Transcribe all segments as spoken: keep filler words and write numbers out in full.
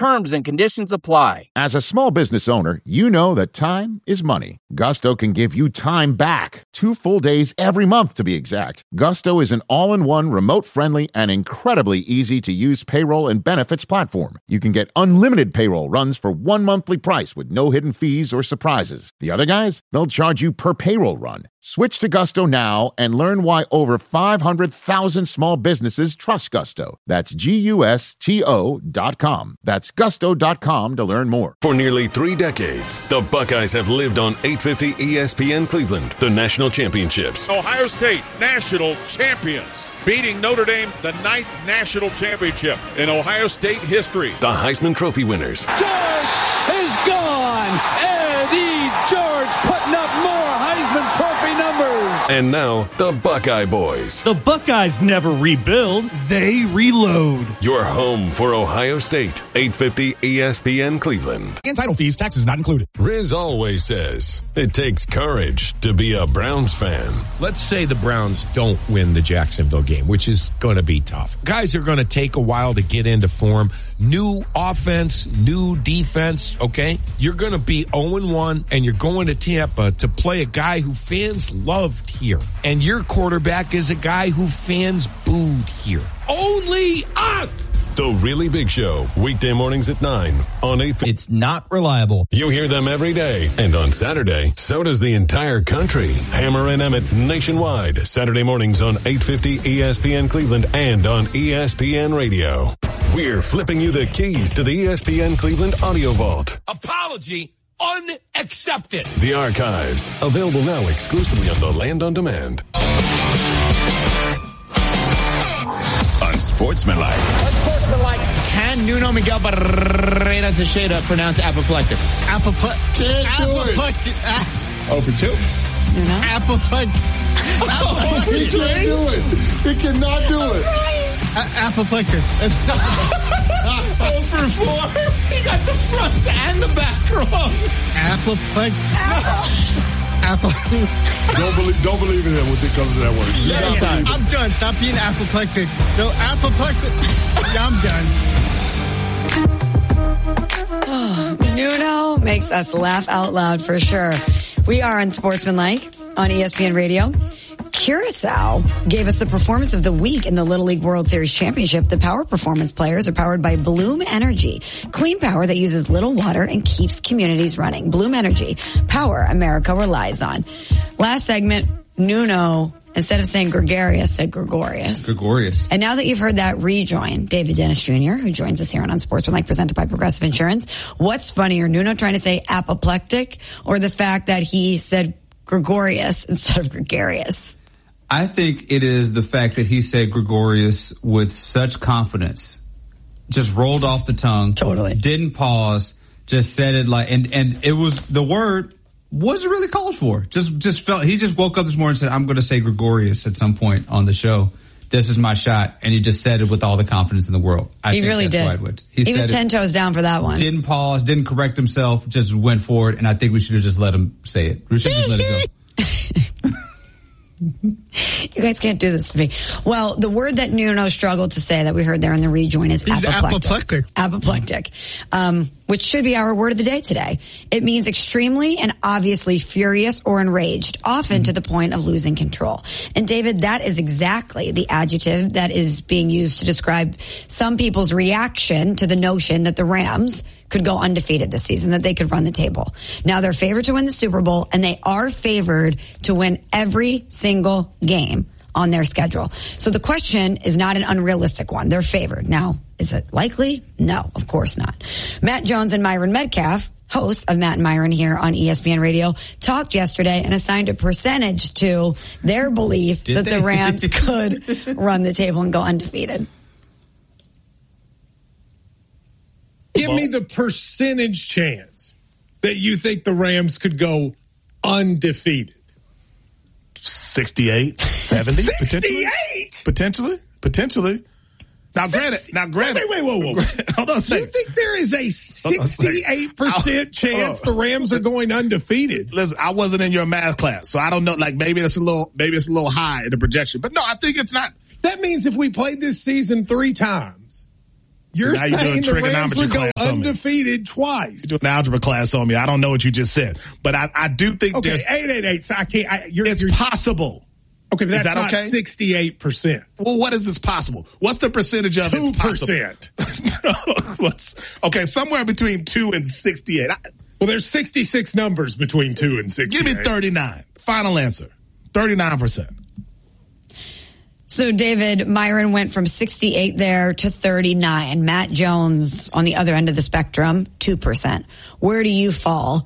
Terms and conditions apply. As a small business owner, you know that time is money. Gusto can give you time back. Two full days every month, to be exact. Gusto is an all-in-one, remote-friendly, and incredibly easy-to-use payroll and benefits platform. You can get unlimited payroll runs for one monthly price with no hidden fees or surprises. The other guys, they'll charge you per payroll run. Switch to Gusto now and learn why over five hundred thousand small businesses trust Gusto. That's G U S T O dot com. That's gusto dot com to learn more. For nearly three decades, the Buckeyes have lived on eight fifty E S P N Cleveland, the national championships. Ohio State, national champions, beating Notre Dame, the ninth national championship in Ohio State history. The Heisman Trophy winners. George is gone. Eddie George putting up more Heisman Trophy numbers. And now, the Buckeye Boys. The Buckeyes never rebuild, they reload. Your home for Ohio State, eight fifty E S P N Cleveland. And title fees, taxes not included. Riz always says it takes courage to be a Browns fan. Let's say the Browns don't win the Jacksonville game, which is going to be tough. Guys are going to take a while to get into form. New offense, new defense, okay? You're going to be oh and one, and you're going to Tampa to play a guy who fans loved here. And your quarterback is a guy who fans booed here. Only us! The Really Big Show, weekday mornings at nine on eight fifty. It's not reliable. You hear them every day. And on Saturday, so does the entire country. Hammer and Emmett nationwide, Saturday mornings on eight fifty E S P N Cleveland and on E S P N Radio. We're flipping you the keys to the E S P N Cleveland Audio Vault. Apology unaccepted. The archives, available now exclusively on the Land on Demand. Unsportsmanlike. Unsportsmanlike. Can Nuno Miguel Barrera Teixeira pronounce apoplectic? Apoplectic. Can't do apoplectic. it. Ah. Over two. Nuno? Apoplectic. Apoplectic. He can't do it. He cannot do it. A- apoplectic. oh for four. He got the front and the back wrong. Apoplectic. Apple. don't believe, don't believe in him when it comes to that word. Yeah, I'm done. Stop being apoplectic. No, apoplectic. Oh, I'm done. Nuno makes us laugh out loud for sure. We are Unsportsmanlike on E S P N Radio. Curacao gave us the performance of the week in the Little League World Series Championship. The Power Performance players are powered by Bloom Energy, clean power that uses little water and keeps communities running. Bloom Energy, power America relies on. Last segment, Nuno, instead of saying gregarious, said Gregorius. Gregorius. And now that you've heard that, rejoin David Dennis Junior, who joins us here on Unsportsmanlike, presented by Progressive Insurance. What's funnier, Nuno trying to say apoplectic, or the fact that he said Gregorius instead of gregarious? I think it is the fact that he said Gregorius with such confidence, just rolled off the tongue. Totally. Didn't pause, just said it like, and, and it was, the word wasn't really called for. Just, just felt, he just woke up this morning and said, I'm going to say Gregorius at some point on the show. This is my shot. And he just said it with all the confidence in the world. I he think really that's did. why it would. He, he said was ten it, toes down for that one. Didn't pause, didn't correct himself, just went for it. And I think we should have just let him say it. We should have just let it go. You guys can't do this to me. Well, the word that Nuno struggled to say that we heard there in the rejoin is He's apoplectic. apoplectic. Apoplectic. Um, which should be our word of the day today. It means extremely and obviously furious or enraged, often mm-hmm. to the point of losing control. And David, that is exactly the adjective that is being used to describe some people's reaction to the notion that the Rams could go undefeated this season, that they could run the table. Now they're favored to win the Super Bowl, and they are favored to win every single game on their schedule. So the question is not an unrealistic one. They're favored. Now, is it likely? No, of course not. Matt Jones and Myron Metcalf, hosts of Matt and Myron here on E S P N Radio, talked yesterday and assigned a percentage to their belief Did that they? the Rams could run the table and go undefeated. Give me the percentage chance that you think the Rams could go undefeated. sixty-eight, seventy, sixty-eight? Potentially. Potentially. Potentially. Now, granted, now, granted. Wait, wait, wait, whoa, whoa. Hold on a second. You think there is a sixty-eight percent chance the Rams are going undefeated? Listen, I wasn't in your math class, so I don't know. Like, maybe it's a little, maybe it's a little high in the projection. But no, I think it's not. That means if we played this season three times, You're so now saying you're doing the Rams trigonometry would go class on me. undefeated twice. You're doing an algebra class on me. I don't know what you just said, but I, I do think okay, there's eight eight eight. So I can't. I, you're, it's you're, possible. Okay, but that's is that not okay? sixty-eight percent. Well, what is this possible? What's the percentage of two it's percent? What's, okay, somewhere between two and sixty-eight. I, well, there's sixty-six numbers between two and sixty-eight. Give me thirty-nine. Final answer. thirty-nine percent. So, David, Myron went from sixty-eight there to thirty-nine. Matt Jones on the other end of the spectrum, two percent. Where do you fall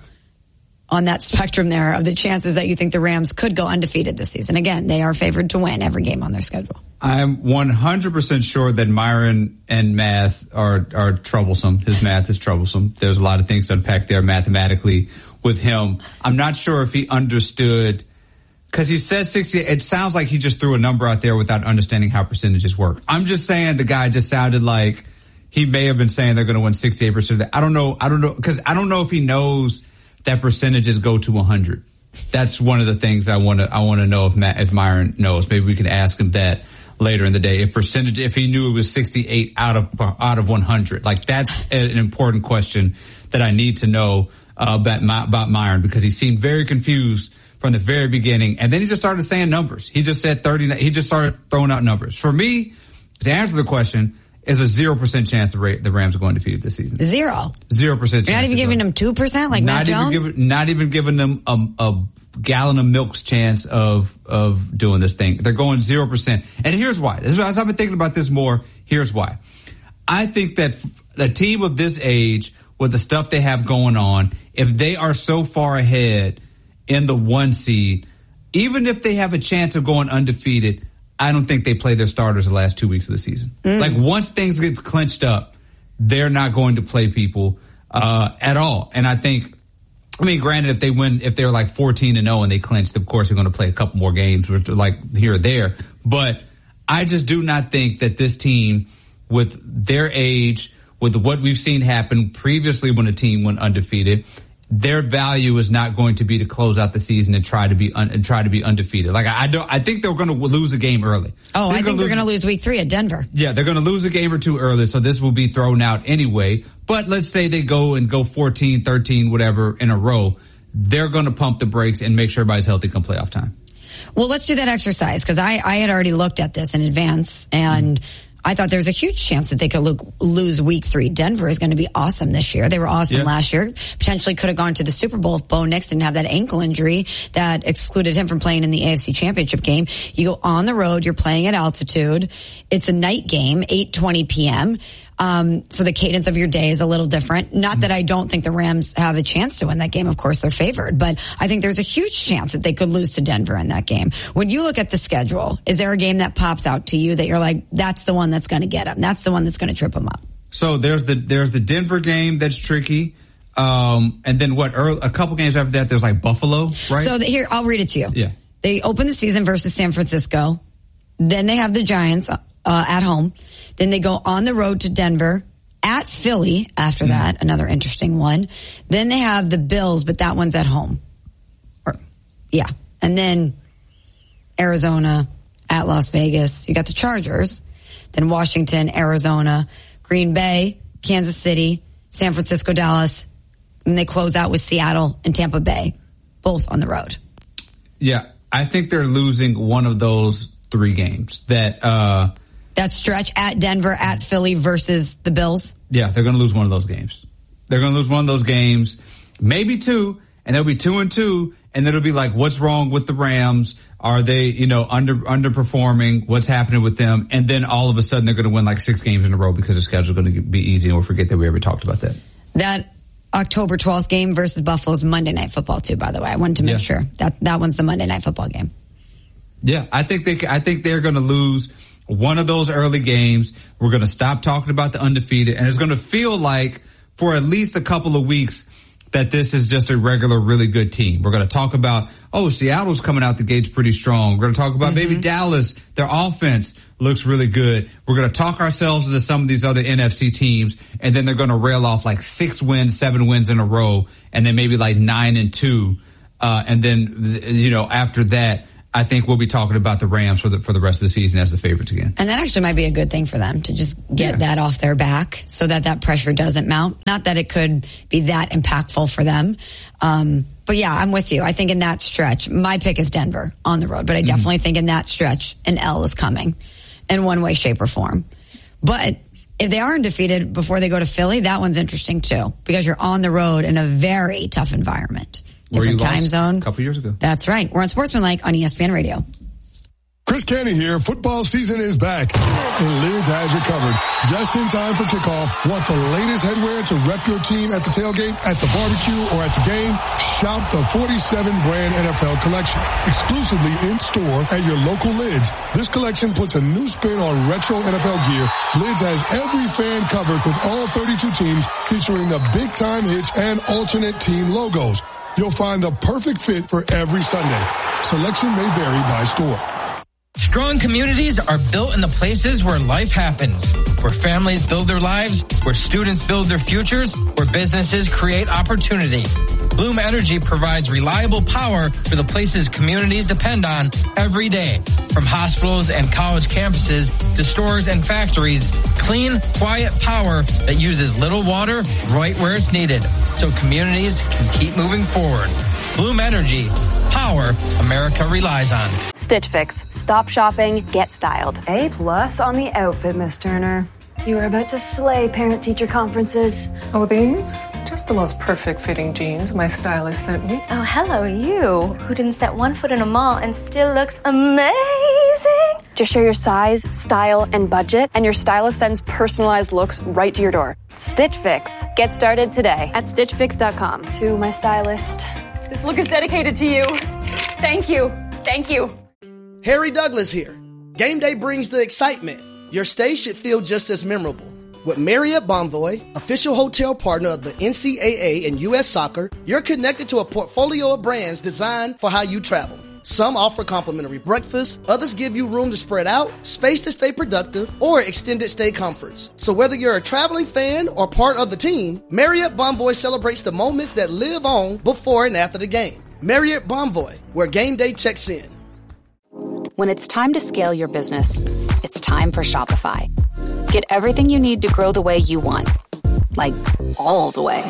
on that spectrum there of the chances that you think the Rams could go undefeated this season? Again, they are favored to win every game on their schedule. I'm one hundred percent sure that Myron and math are, are troublesome. His math is troublesome. There's a lot of things to unpack there mathematically with him. I'm not sure if he understood, because he said sixty. It sounds like he just threw a number out there without understanding how percentages work. I'm just saying the guy just sounded like he may have been saying they're going to win sixty-eight percent of that. I don't know. I don't know, because I don't know if he knows that percentages go to one hundred. That's one of the things I want to I want to know if Matt, if Myron knows. Maybe we can ask him that later in the day. If percentage, if he knew it was sixty-eight out of out of one hundred, like that's an important question that I need to know uh, about about Myron, because he seemed very confused from the very beginning, and then he just started saying numbers. He just said thirty. He just started throwing out numbers. For me, to answer the question, is a zero percent chance the, Ra- the Rams are going undefeated this season. Zero. Zero percent. You're not even giving them two percent, like not Matt even Jones. Giving, not even giving them a, a gallon of milk's chance of of doing this thing. They're going zero percent, and here's why. As I've been thinking about this more, here's why. I think that a team of this age, with the stuff they have going on, if they are so far ahead in the one seed, even if they have a chance of going undefeated, I don't think they play their starters the last two weeks of the season. Mm. Like, once things get clinched up, they're not going to play people uh, at all. And I think, I mean, granted, if they win, if they're like fourteen and oh and they clinched, of course they're going to play a couple more games, like here or there. But I just do not think that this team, with their age, with what we've seen happen previously when a team went undefeated, their value is not going to be to close out the season and try to be un, and try to be undefeated. Like, I, I don't, I think they're going to lose a game early. Oh, they're I think they're going to lose week three at Denver. Yeah, they're going to lose a game or two early, so this will be thrown out anyway. But let's say they go and go fourteen, thirteen, whatever in a row. They're going to pump the brakes and make sure everybody's healthy come playoff time. Well, let's do that exercise, because I, I had already looked at this in advance, and mm-hmm. I thought there was a huge chance that they could look, lose week three. Denver is going to be awesome this year. They were awesome yeah. last year. Potentially could have gone to the Super Bowl if Bo Nix didn't have that ankle injury that excluded him from playing in the A F C Championship game. You go on the road. You're playing at altitude. It's a night game, eight twenty p.m., Um, so the cadence of your day is a little different. Not that I don't think the Rams have a chance to win that game. Of course, they're favored, but I think there's a huge chance that they could lose to Denver in that game. When you look at the schedule, is there a game that pops out to you that you're like, that's the one that's going to get them? That's the one that's going to trip them up? So there's the, there's the Denver game that's tricky. Um, and then what, early, a couple games after that, there's like Buffalo, right? So the, here, I'll read it to you. Yeah. They open the season versus San Francisco. Then they have the Giants uh, at home. Then they go on the road to Denver, at Philly after mm. that, another interesting one. Then they have the Bills, but that one's at home. Or, yeah. And then Arizona, at Las Vegas. You got the Chargers. Then Washington, Arizona, Green Bay, Kansas City, San Francisco, Dallas. And they close out with Seattle and Tampa Bay, both on the road. Yeah, I think they're losing one of those three games. That uh, that stretch at Denver, at Philly versus the Bills. Yeah, they're going to lose one of those games. They're going to lose one of those games, maybe two, and they'll be two and two, and it'll be like, what's wrong with the Rams? Are they, you know, under underperforming? What's happening with them? And then all of a sudden they're going to win like six games in a row because the schedule's going to be easy, and we'll forget that we ever talked about that. That October twelfth game versus Buffalo's Monday Night Football too, by the way. I wanted to make yeah. sure that that one's the Monday Night Football game. Yeah, I think they I think they're going to lose one of those early games. We're going to stop talking about the undefeated, and it's going to feel like for at least a couple of weeks that this is just a regular, really good team. We're going to talk about, oh, Seattle's coming out the gates pretty strong. We're going to talk about mm-hmm. maybe Dallas. Their offense looks really good. We're going to talk ourselves into some of these other N F C teams, and then they're going to rail off like six wins, seven wins in a row, and then maybe like nine and two. Uh, and then, you know, after that, I think we'll be talking about the Rams for the for the rest of the season as the favorites again. And that actually might be a good thing for them to just get yeah. that off their back so that that pressure doesn't mount. Not that it could be that impactful for them. Um, but yeah, I'm with you. I think in that stretch, my pick is Denver on the road, but I mm-hmm. definitely think in that stretch, an L is coming in one way, shape, or form. But if they are undefeated before they go to Philly, that one's interesting too, because you're on the road in a very tough environment. Different time zone. A couple years ago. That's right. We're on Sportsmanlike on E S P N Radio. Chris Canty here. Football season is back, and Lids has you covered. Just in time for kickoff. Want the latest headwear to rep your team at the tailgate, at the barbecue, or at the game? Shop the forty-seven brand N F L collection. Exclusively in store at your local Lids. This collection puts a new spin on retro N F L gear. Lids has every fan covered with all thirty-two teams, featuring the big time hits and alternate team logos. You'll find the perfect fit for every Sunday. Selection may vary by store. Strong communities are built in the places where life happens, where families build their lives, where students build their futures, where businesses create opportunity. Bloom Energy provides reliable power for the places communities depend on every day. From hospitals and college campuses to stores and factories, clean, quiet power that uses little water right where it's needed, so communities can keep moving forward. Bloom Energy, power America relies on. Stitch Fix. Stop shopping, get styled. A plus on the outfit, Miss Turner. You are about to slay parent-teacher conferences. Oh, these? Just the most perfect fitting jeans my stylist sent me. Oh, hello, you, who didn't set one foot in a mall and still looks amazing. Just share your size, style, and budget, and your stylist sends personalized looks right to your door. Stitch Fix. Get started today at stitch fix dot com. To my stylist, this look is dedicated to you. Thank you. Thank you. Harry Douglas here. Game day brings the excitement. Your stay should feel just as memorable. With Marriott Bonvoy, official hotel partner of the N C double A and U S Soccer, you're connected to a portfolio of brands designed for how you travel. Some offer complimentary breakfast, others give you room to spread out, space to stay productive, or extended stay comforts. So whether you're a traveling fan or part of the team, Marriott Bonvoy celebrates the moments that live on before and after the game. Marriott Bonvoy, where game day checks in. When it's time to scale your business, it's time for Shopify. Get everything you need to grow the way you want. Like, all the way.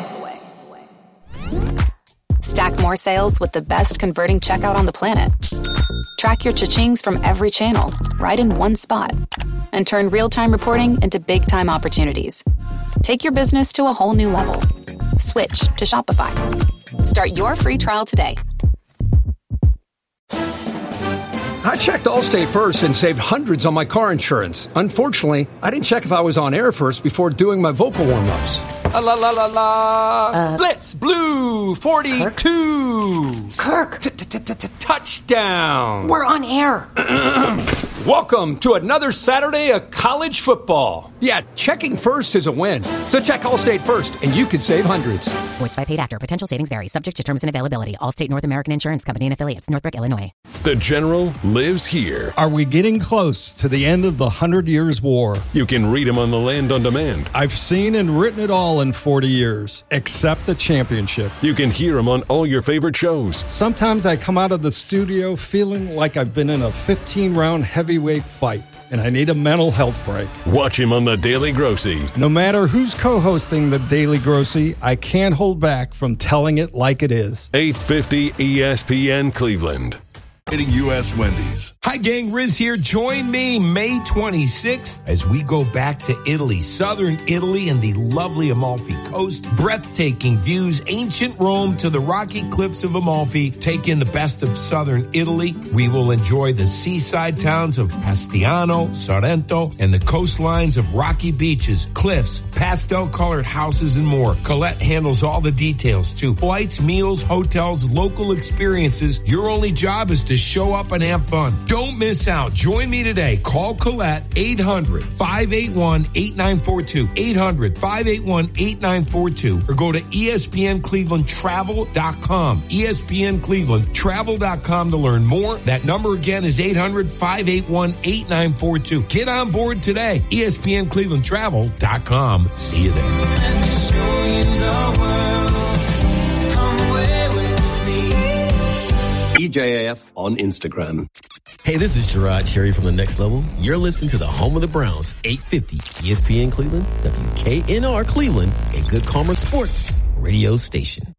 Stack more sales with the best converting checkout on the planet. Track your cha-chings from every channel, right in one spot. And turn real-time reporting into big-time opportunities. Take your business to a whole new level. Switch to Shopify. Start your free trial today. I checked Allstate first and saved hundreds on my car insurance. Unfortunately, I didn't check if I was on air first before doing my vocal warm-ups. La la la la la. Uh, Blitz Blue forty-two. Kirk. Touchdown. We're on air. Welcome to another Saturday of college football. Yeah, checking first is a win. So check Allstate first, and you could save hundreds. Voiced by paid actor. Potential savings vary. Subject to terms and availability. Allstate North American Insurance Company and affiliates. Northbrook, Illinois. The General lives here. Are we getting close to the end of the Hundred Years' War? You can read him on the Land on Demand. I've seen and written it all in forty years, except the championship. You can hear him on all your favorite shows. Sometimes I come out of the studio feeling like I've been in a fifteen-round heavyweight fight, and I need a mental health break. Watch him on The Daily Grossy. No matter who's co-hosting The Daily Grossy, I can't hold back from telling it like it is. eight fifty E S P N Cleveland. U S Wendy's. Hi, gang. Riz here. Join me May twenty-sixth as we go back to Italy, southern Italy and the lovely Amalfi Coast. Breathtaking views, ancient Rome to the rocky cliffs of Amalfi. Take in the best of southern Italy. We will enjoy the seaside towns of Pastiano, Sorrento, and the coastlines of rocky beaches, cliffs, pastel-colored houses, and more. Colette handles all the details, too. Flights, meals, hotels, local experiences. Your only job is to show up and have fun. Don't miss out. Join me today. Call Colette eight hundred, five eight one, eight nine four two, eight hundred, five eight one, eight nine four two, or go to E S P N Cleveland Travel dot com. E S P N Cleveland Travel dot com to learn more. That number again is eight hundred, five eight one, eight nine four two. Get on board today. E S P N Cleveland Travel dot com. See you there. Let me show you the world. Come away with me. E J J A F on Instagram. Hey, this is Gerard Cherry from The Next Level. You're listening to the home of the Browns, eight fifty E S P N Cleveland, W K N R Cleveland, and Good Karma Sports radio station.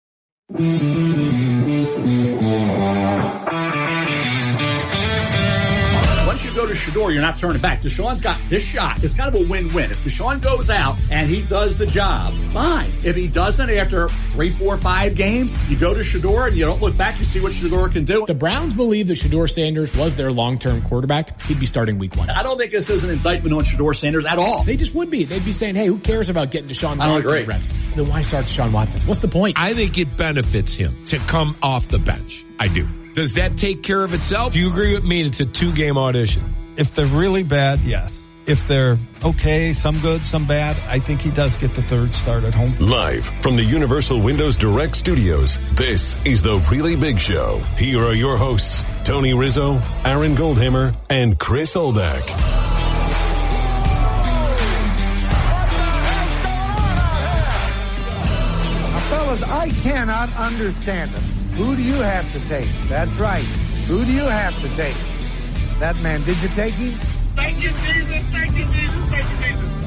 Once you go to Shedeur, you're not turning back. Deshaun's got this shot. It's kind of a win-win. If Deshaun goes out and he does the job, fine. If he doesn't after three, four, five games, you go to Shedeur and you don't look back. You see what Shedeur can do. The Browns believe that Shedeur Sanders was their long-term quarterback. He'd be starting week one. I don't think this is an indictment on Shedeur Sanders at all. They just would be. They'd be saying, hey, who cares about getting Deshaun I don't Watson agree. reps? Then why start Deshaun Watson? What's the point? I think it benefits him to come off the bench. I do. Does that take care of itself? Do you agree with me? It's a two-game audition. If they're really bad, yes. If they're okay, some good, some bad, I think he does get the third start at home. Live from the Universal Windows Direct Studios, this is The Really Big Show. Here are your hosts, Tony Rizzo, Aaron Goldhammer, and Chris Oldak. Now, fellas, I cannot understand them. Who do you have to take? That's right. Who do you have to take? That man, did you take him? Thank you, Jesus. Thank you, Jesus. Thank you, Jesus.